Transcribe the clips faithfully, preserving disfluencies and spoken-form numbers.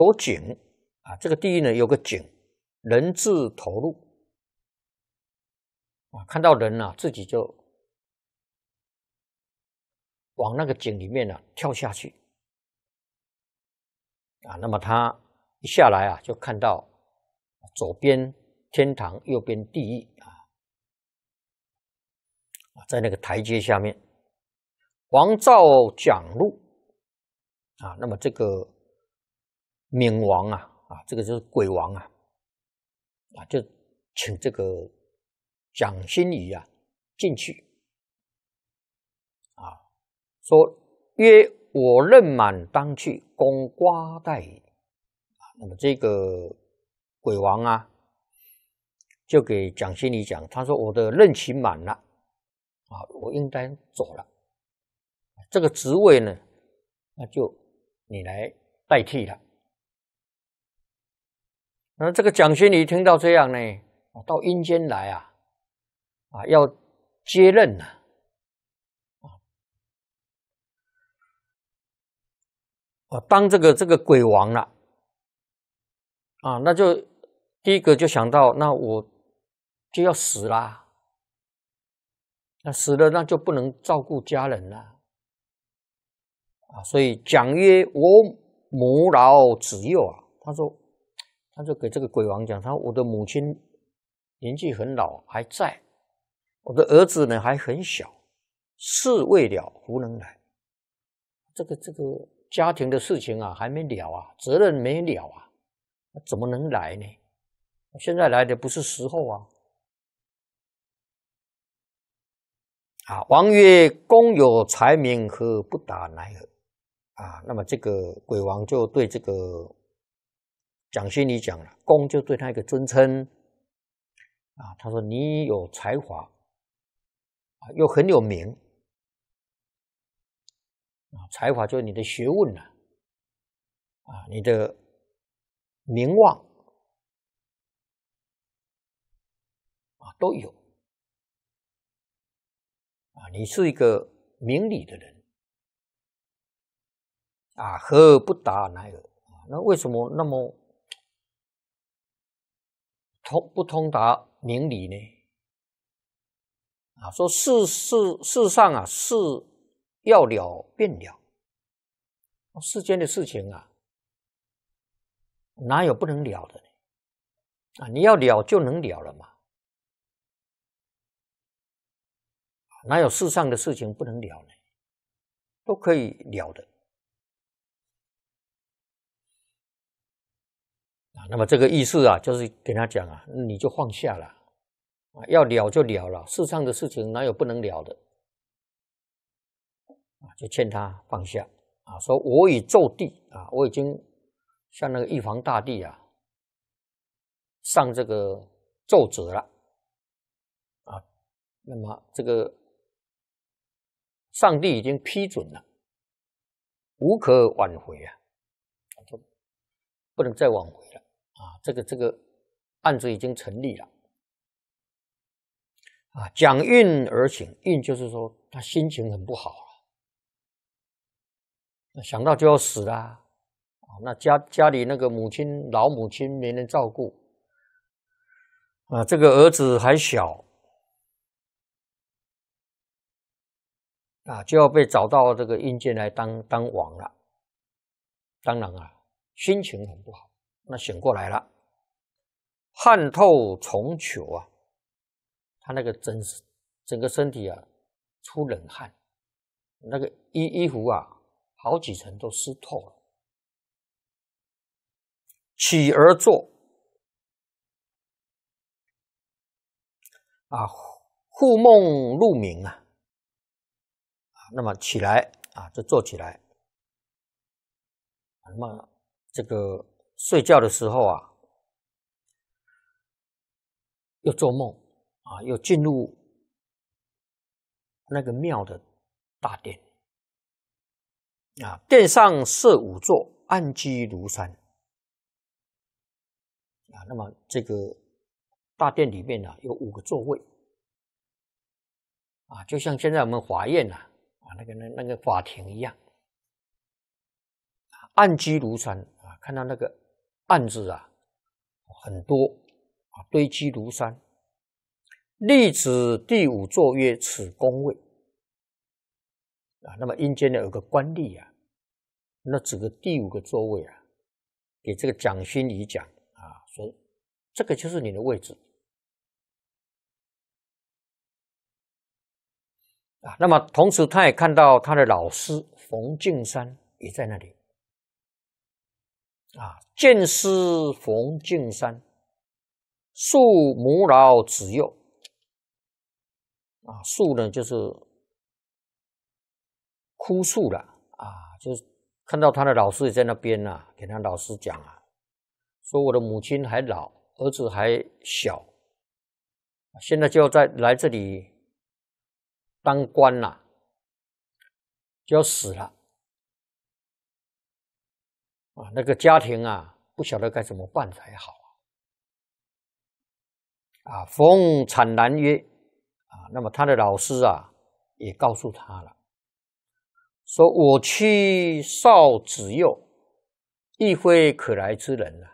有井啊，这个地狱呢有个井，人自投入啊，看到人啊，自己就往那个井里面啊跳下去啊。那么他一下来啊，就看到左边天堂，右边地狱啊，在那个台阶下面，王照讲路啊，那么这个冥王啊啊，这个就是鬼王啊啊，就请这个蒋心仪啊进去啊，说曰：“我任满当去，攻瓜代矣。”啊，那么这个鬼王啊，就给蒋心仪讲，他说：“我的任期满了啊，我应该走了。这个职位呢，那就你来代替了。”那这个蒋心仪听到这样呢，到阴间来啊，啊，要接任了啊，当这个这个鬼王了啊，那就第一个就想到，那我就要死啦，那死了那就不能照顾家人了啊，所以讲曰：“我母老子幼啊。”他说，他就给这个鬼王讲，他说我的母亲年纪很老，还在，我的儿子呢还很小，事未了，胡能来？这个这个家庭的事情啊还没了啊，责任没了啊，怎么能来呢？现在来的不是时候啊！啊，王曰：“公有才名，何不达乃尔？”啊，那么这个鬼王就对这个蒋心仪讲了，公就对他一个尊称啊，他说：“你有才华啊，又很有名啊，才华就是你的学问啊，啊，你的名望啊都有啊，你是一个明理的人啊，何不达乃尔？啊，那为什么那么通不通达明理呢？”啊，说世世世上啊，事要了便了，世间的事情啊，哪有不能了的呢？啊，你要了就能了了嘛，哪有世上的事情不能了呢？都可以了的。啊，那么这个意思啊，就是跟他讲啊，你就放下了，啊，要了就了了，世上的事情哪有不能了的？啊，就劝他放下啊，说我已奏帝啊，我已经向那个玉皇大帝啊上这个奏折了啊，那么这个上帝已经批准了，无可挽回啊，就不能再挽回了啊，这个这个案子已经成立了啊，讲运而行，运就是说他心情很不好了，想到就要死啦。那家家里那个母亲老母亲没人照顾啊，这个儿子还小啊，就要被找到这个阴间来当当王了。当然啊，心情很不好。那醒过来了，汗透重裘啊，他那个整整个身体啊出冷汗，那个衣衣服啊好几层都湿透了。起而坐啊，复梦入冥啊，那么起来啊，就坐起来。那么这个睡觉的时候啊，又做梦啊，又进入那个庙的大殿啊，殿上设五座，安居如山啊。那么这个大殿里面呢、啊，有五个座位啊，就像现在我们法院呐啊，那个那那个法庭一样，安居如山啊， 看到那个案子啊很多啊，堆积如山。立指第五座曰：此宫位啊。那么阴间呢有个官吏啊，那指个第五个座位啊，给这个蒋勋礼讲啊，说这个就是你的位置啊。那么同时他也看到他的老师冯敬山也在那里啊，见师冯敬山，树母老子幼啊，树呢就是枯树了啊，就是看到他的老师也在那边啊，给他老师讲啊，说我的母亲还老，儿子还小，现在就要在来这里当官了，就要死了啊，那个家庭啊，不晓得该怎么办才好啊。冯产然曰啊，那么他的老师啊也告诉他了，说我妻少子幼，亦非可来之人了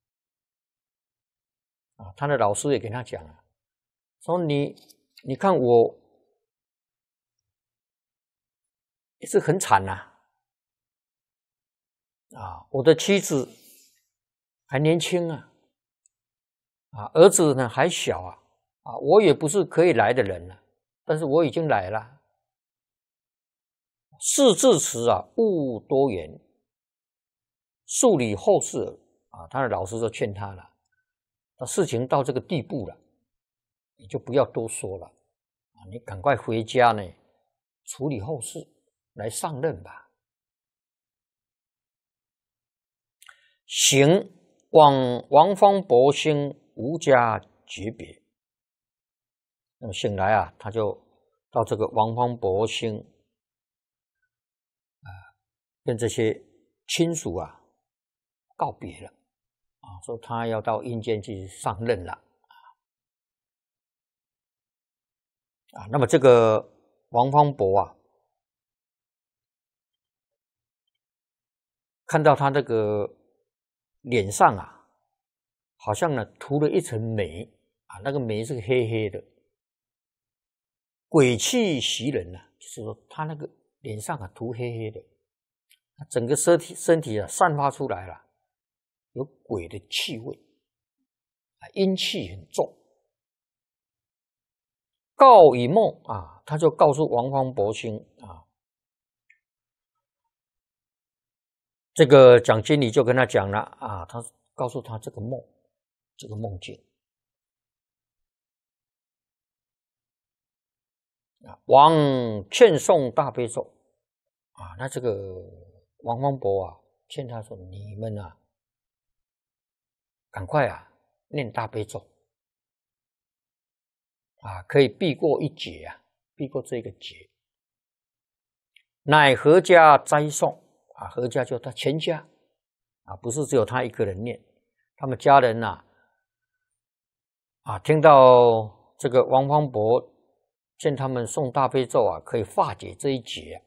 啊。他的老师也跟他讲了，说你你看我也是很惨呐 啊, 啊，我的妻子还年轻啊，啊，儿子呢还小啊，啊，我也不是可以来的人了，但是我已经来了。事至此啊，勿多言，数理后事啊。他的老师就劝他了，那事情到这个地步了，你就不要多说了啊，你赶快回家呢，处理后事，来上任吧。行往王方伯兴无家诀别。那么醒来啊，他就到这个王方伯兴啊，跟这些亲属啊告别了啊，说他要到阴间去上任了啊。那么这个王方伯啊，看到他这个脸上啊，好像呢涂了一层煤啊，那个煤是黑黑的，鬼气袭人啊，就是说他那个脸上啊涂黑黑的，整个身体身体啊散发出来了有鬼的气味啊，阴气很重。告以梦啊，他就告诉王方伯兴啊，这个蒋经理就跟他讲了啊，他告诉他这个梦，这个梦境啊，王劝诵大悲咒啊，那这个王方伯啊，劝他说：“你们啊，赶快啊，念大悲咒啊，可以避过一劫啊，避过这个劫。”乃阖家斋诵啊，阖家就他全家啊，不是只有他一个人念，他们家人呐啊，听到这个王方伯劝他们诵大悲咒啊，可以化解这一劫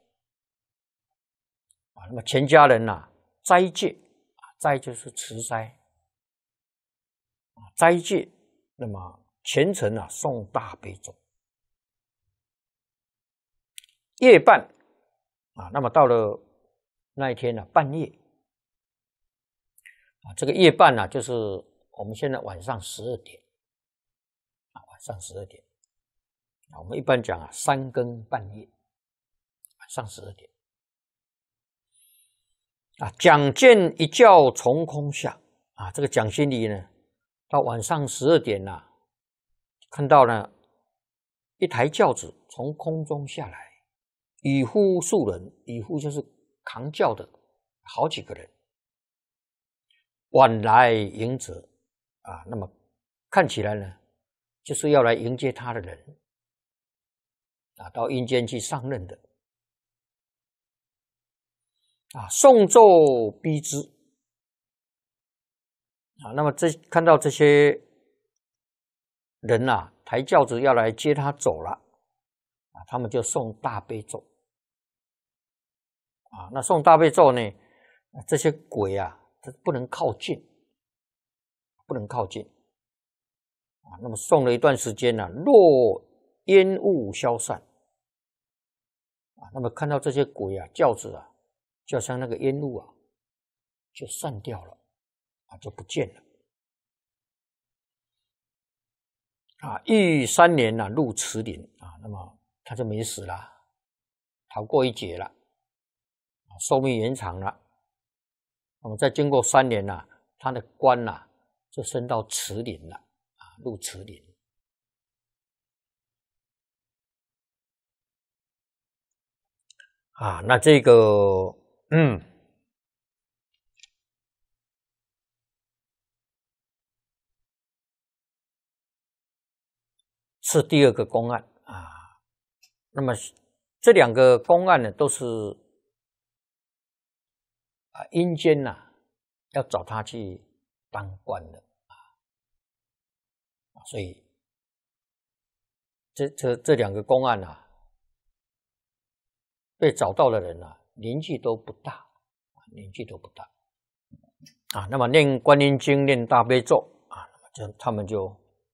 啊。那么全家人呐斋戒啊，斋就是持斋啊，斋戒，那么虔诚啊诵大悲咒。夜半啊，那么到了那一天呢、啊，半夜啊，这个夜半呢、啊，就是我们现在晚上十二点啊，晚上十二点啊，我们一般讲啊，三更半夜，晚上十二点啊，蒋见一轿从空下啊，这个蒋心里呢，到晚上十二点呐、啊，看到呢一台轿子从空中下来。以夫数人，以夫就是扛轿的好几个人，晚来迎者啊，那么看起来呢，就是要来迎接他的人啊，到阴间去上任的啊，诵咒逼之啊，那么这看到这些人呐、啊，抬轿子要来接他走了啊，他们就诵大悲咒。啊，那诵大悲咒呢？这些鬼啊， 这不能靠近，不能靠近啊。那么送了一段时间呢、啊，若烟雾消散啊，那么看到这些鬼啊、轿子啊，就好像那个烟雾啊，就散掉了啊，就不见了啊。遇三年呢、啊，入慈林啊，那么他就没死了，逃过一劫了，寿命延长了。那么再经过三年呐、啊，他的官呐、啊、就升到慈林了啊，入慈林啊。那这个嗯，是第二个公案啊。那么这两个公案呢，都是啊阴间呐、啊、要找他去当官的啊，所以这这这两个公案啊，被找到的人啊，年纪都不大，年纪都不大啊。那么念观音经、念大悲咒啊，那么就他们就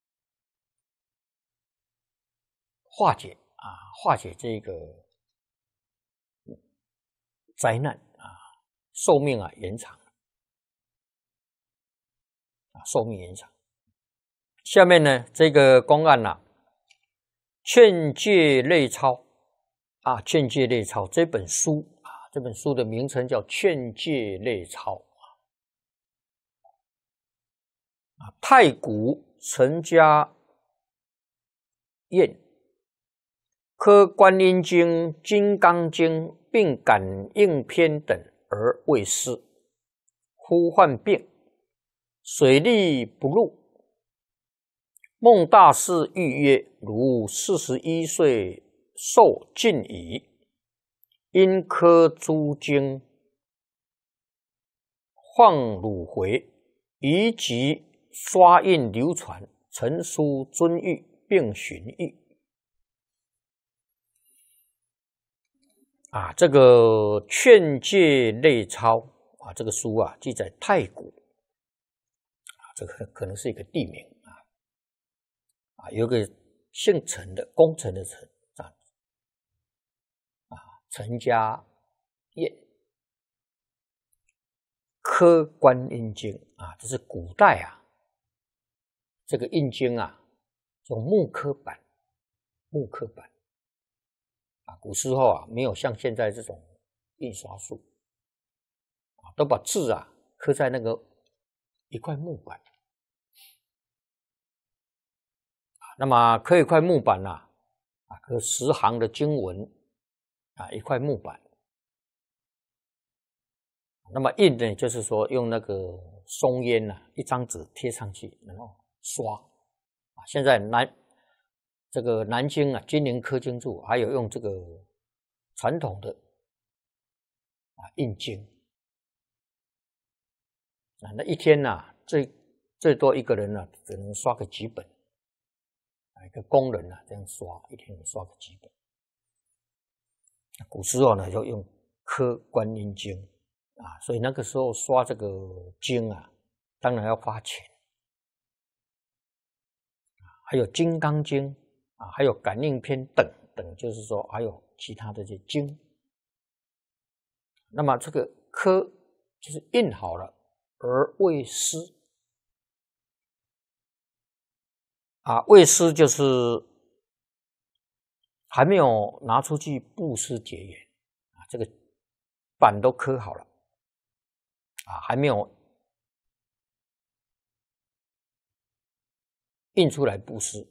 化解啊，化解这个灾难啊，寿命啊延长啊，寿命延长。下面呢，这个公案呐、啊，劝诫类钞啊，劝诫类钞这本书啊，这本书的名称叫劝诫类钞啊。太古陈家宴科观音经、金刚经并感应篇等而未施，忽患病，水力不入。孟大士谕曰：汝四十一岁寿尽矣，因科诸经，放汝回，宜即刷印流传，陈书遵谕，并寻谕。啊，这个劝诫类钞啊，这个书啊，记载太古啊，这个可能是一个地名啊，啊，有个姓陈的，功臣的陈啊，啊，陈家宴科观音经啊，这是古代啊，这个印经啊，用木刻版，木刻版。啊，古时候啊，没有像现在这种印刷术啊，都把字啊刻在那个一块木板啊。那么刻一块木板呐、啊，啊，刻十行的经文啊，一块木板。那么印呢，就是说用那个松烟呐、啊，一张纸贴上去，然后刷啊。现在南这个南京啊，金陵刻经注还有用这个传统的啊印经啊，那一天呐、啊，最最多一个人呢、啊，只能刷个几本啊，一个工人啊这样刷，一天刷个几本。古时候呢，就用刻观音经啊，所以那个时候刷这个经啊，当然要花钱。还有《金刚经》啊，还有感应篇等等，就是说还有其他的这些经。那么这个刻就是印好了而未施啊，未施就是还没有拿出去布施结缘啊，这个板都刻好了啊，还没有印出来布施。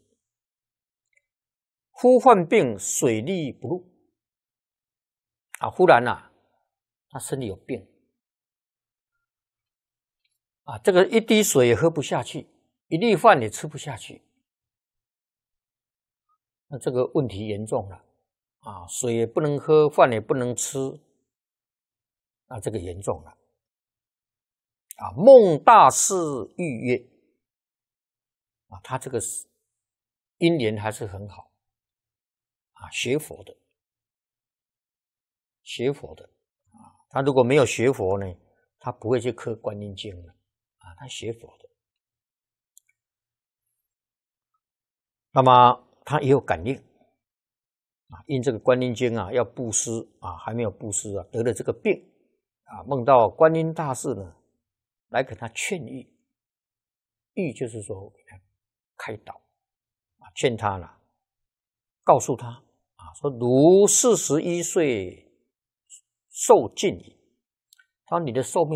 忽患病，水力不入啊，忽然啊，他身体有病啊，这个一滴水也喝不下去，一粒饭也吃不下去，那这个问题严重了啊，水也不能喝，饭也不能吃，那这个严重了啊。孟大士谕曰啊，他这个因缘还是很好啊，学佛的，学佛的啊，他如果没有学佛呢， 他不会去刻观音经了啊，他学佛的。那么他也有感应啊，因这个观音经啊要布施啊，还没有布施啊，得了这个病啊，梦到观音大士呢来给他劝喻，喻就是说给他开导啊，劝他了，告诉他啊，说如四十一岁寿尽矣，他说你的寿命